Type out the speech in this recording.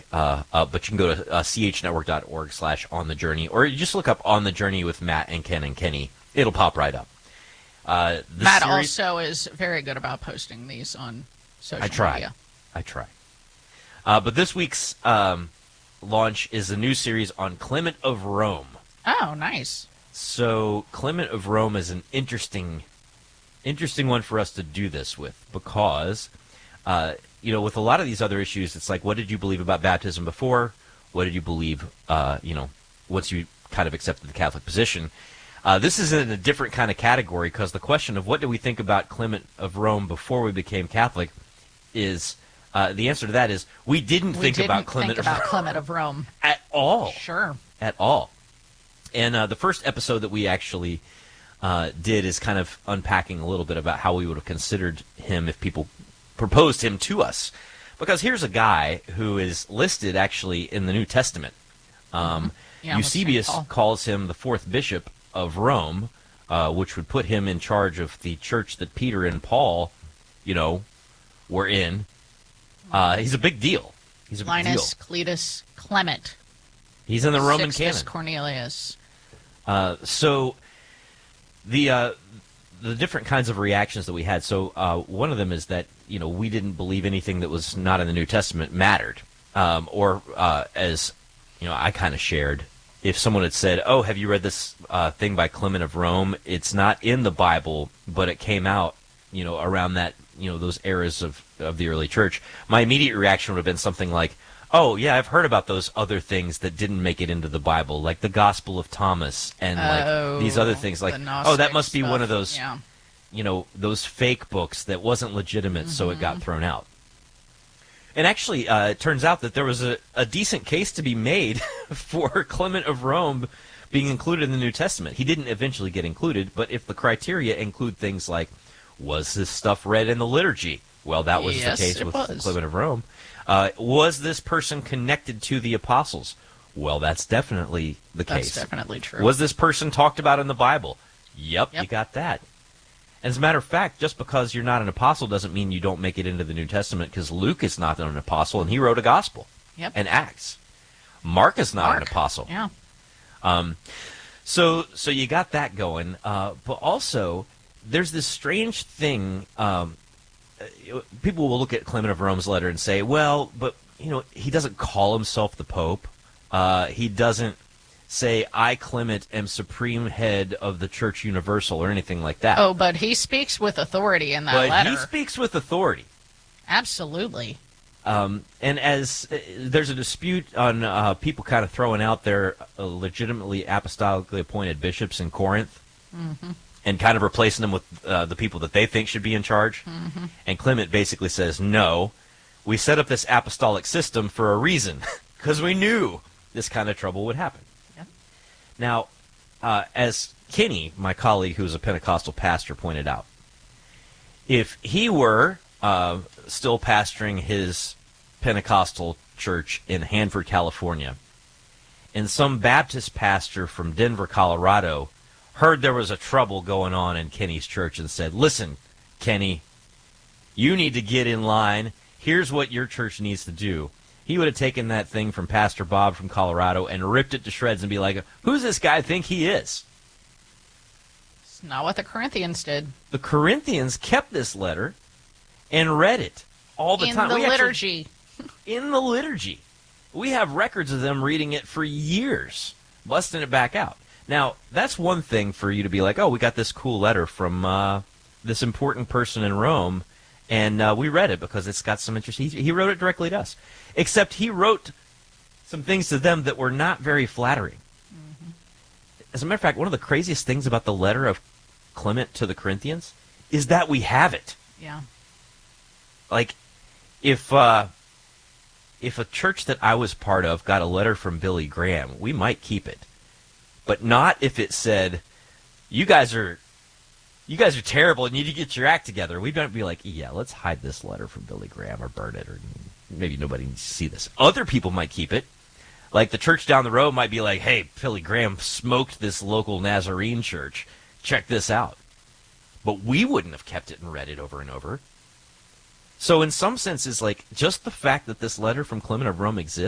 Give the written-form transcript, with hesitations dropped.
but you can go to chnetwork.org/onthejourney, or you just look up On the Journey with Matt and Ken and Kenny. It'll pop right up. Matt also is very good about posting these on social media. I try. But this week's launch is a new series on Clement of Rome. Oh, nice. So Clement of Rome is an interesting one for us to do this with, because with a lot of these other issues, it's like, what did you believe about baptism before? What did you believe, once you kind of accepted the Catholic position? This is in a different kind of category, because the question of what do we think about Clement of Rome before we became Catholic is, the answer to that is, we didn't think about Clement of Rome at all. Sure. At all. And the first episode that we actually did is kind of unpacking a little bit about how we would have considered him if people proposed him to us. Because here's a guy who is listed actually in the New Testament. Eusebius calls him the fourth bishop of Rome, which would put him in charge of the church that Peter and Paul, were in. He's a big deal. He's a big deal. Linus Cletus Clement. He's in the Roman Sixtus canon. Cornelius. So the different kinds of reactions that we had. So one of them is that we didn't believe anything that was not in the New Testament mattered, as I kind of shared. If someone had said, "Oh, have you read this thing by Clement of Rome? It's not in the Bible, but it came out, around that, those eras of the early church," my immediate reaction would have been something like, "Oh, yeah, I've heard about those other things that didn't make it into the Bible, like the Gospel of Thomas and like these other things. Like, that must be one of those, those fake books that wasn't legitimate, so it got thrown out." And actually, it turns out that there was a decent case to be made for Clement of Rome being included in the New Testament. He didn't eventually get included, but if the criteria include things like, was this stuff read in the liturgy? Well, that was the case with Clement of Rome. Was this person connected to the apostles? Well, that's definitely the case. That's definitely true. Was this person talked about in the Bible? Yep, you got that. As a matter of fact, just because you're not an apostle doesn't mean you don't make it into the New Testament, because Luke is not an apostle, and he wrote a gospel and Acts. Mark is not an apostle. Yeah. So you got that going. But also, there's this strange thing. People will look at Clement of Rome's letter and say, well, but, he doesn't call himself the Pope. He doesn't say, "I, Clement, am supreme head of the Church Universal," or anything like that. Oh, but he speaks with authority in that letter. He speaks with authority. Absolutely. And as there's a dispute on people kind of throwing out their legitimately apostolically appointed bishops in Corinth, and kind of replacing them with the people that they think should be in charge. And Clement basically says, no, we set up this apostolic system for a reason, because we knew this kind of trouble would happen. Now, as Kenny, my colleague who's a Pentecostal pastor, pointed out, if he were still pastoring his Pentecostal church in Hanford, California, and some Baptist pastor from Denver, Colorado, heard there was a trouble going on in Kenny's church and said, "Listen, Kenny, you need to get in line. Here's what your church needs to do," he would have taken that thing from Pastor Bob from Colorado and ripped it to shreds and be like, "Who's this guy think he is?" It's not what the Corinthians did. The Corinthians kept this letter and read it all the time. In the liturgy. In the liturgy. We have records of them reading it for years, busting it back out. Now, that's one thing for you to be like, "Oh, we got this cool letter from this important person in Rome, and we read it because it's got some interest." He wrote it directly to us. Except he wrote some things to them that were not very flattering. As a matter of fact, one of the craziest things about the letter of Clement to the Corinthians is that we have it. Yeah. Like, if a church that I was part of got a letter from Billy Graham, we might keep it. But not if it said, you guys are terrible and you need to get your act together. We don't be like, "Yeah, let's hide this letter from Billy Graham or burn it," or maybe nobody needs to see this. Other people might keep it. Like the church down the road might be like, "Hey, Billy Graham smoked this local Nazarene church. Check this out." But we wouldn't have kept it and read it over and over. So in some senses, like, just the fact that this letter from Clement of Rome exists